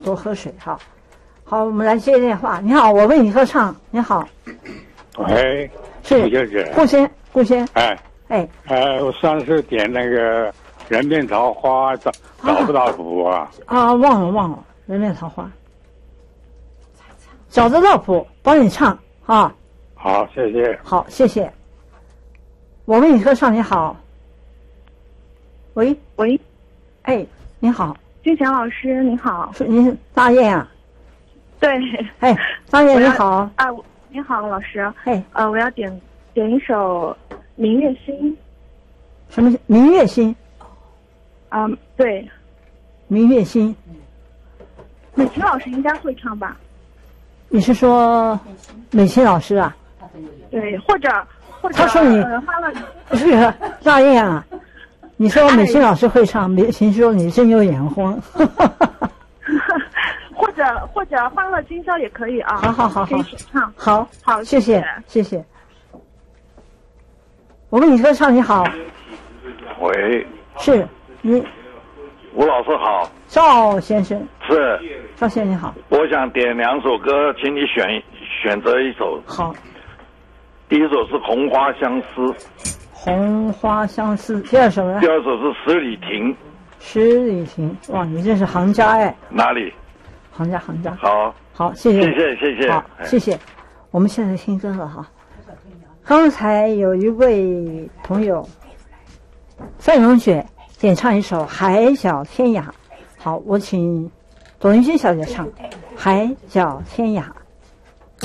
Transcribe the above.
多喝水哈。好，我们来接电话。你好，我为你歌唱。你好， 喂， 是顾小姐。 顾先。 我上次点那个人面桃花找不到谱啊。 忘了人面桃花，找得到谱，帮你唱啊。 好，谢谢。 好，谢谢。我为你歌唱。你好，喂，哎，你好， 金祥老师，你好。 是您大雁啊？ 对。 哎，大雁你好。 你好，老师。 我要点一首《明月心》。 什么？明月心？ 对。 明月心。 美琴老师应该会唱吧？ 你是说美琴老师啊？ 对，或者他说你是大雁啊？你说美琴老师会唱，美琴说你真有眼光。 或者欢乐今宵也可以啊。 好， 可以选唱。 好，谢谢。我为你歌唱。你好。 喂。 是你。 吴老师好。 赵先生。 是。 赵先生你好。 我想点2首歌，请你选择一首。 好。 第一首是《红花相思》。 红花相思。第二首呢？ 第二首是《十里亭》。 十里亭。哇，你这是行家哎。 哪里？ 行家。好， 谢谢。 好，谢谢。我们现在听歌了哈。刚才有一位朋友范荣雪点唱一首《海角天涯》。好，我请董云轩小姐唱《海角天涯》。